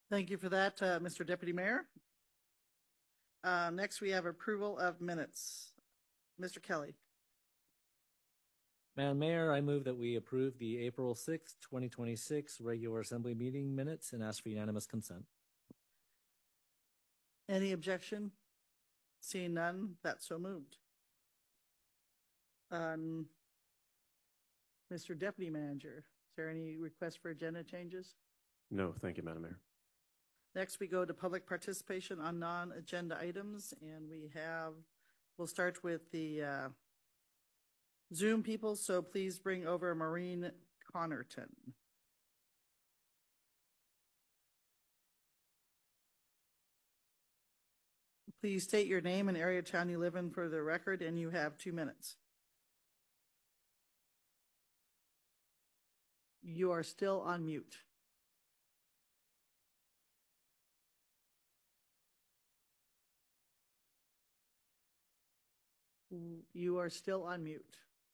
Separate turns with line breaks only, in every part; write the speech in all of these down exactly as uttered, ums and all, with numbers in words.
Thank you for that, uh, Mister Deputy Mayor. Uh, next, we have approval of minutes. Mister Kelly.
Madam Mayor, I move that we approve the April sixth, twenty twenty-six regular assembly meeting minutes and ask for unanimous consent.
Any objection? Seeing none, that's so moved. Um, Mister Deputy Manager, is there any request for agenda changes?
No, thank you, Madam Mayor.
Next, we go to public participation on non-agenda items, and we have, we'll start with the uh, Zoom people, so please bring over Maureen Connerton. Please state your name and area of town you live in for the record, and you have two minutes. You are still on mute. You are still on mute.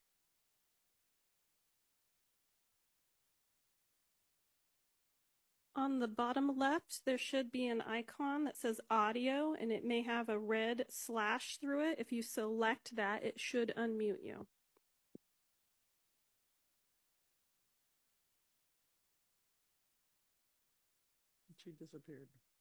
On the bottom left, there should be an icon that says audio, and it may have a red slash through it. If you select that, it should unmute you.
She disappeared.